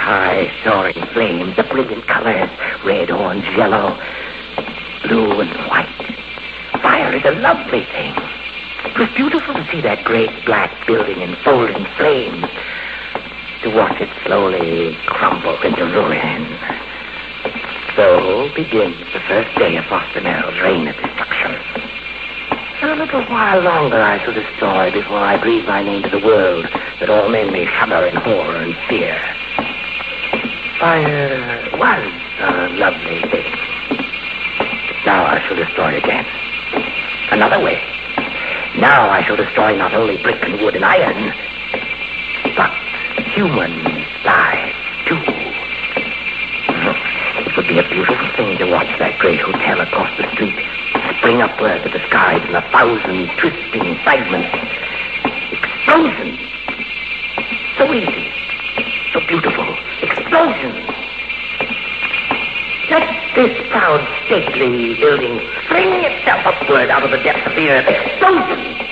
High soaring flames, the brilliant colors, red, orange, yellow, blue, and white. Fire is a lovely thing. It was beautiful to see that great black building enfolded in flames, to watch it slowly crumble into ruin. So begins the first day of Foster Merrill's reign of destruction. A little while longer I shall destroy before I breathe my name to the world, that all men may shudder in horror and fear. Fire was a lovely thing. Now I shall destroy again. Another way. Now I shall destroy not only brick and wood and iron, but human lives, too. It would be a beautiful thing to watch that great hotel across the street spring upward to the skies in 1,000 twisting fragments. Explosions! So easy, so beautiful. Explosions! Let this proud, stately building fling itself upward out of the depths of the earth. Explosions!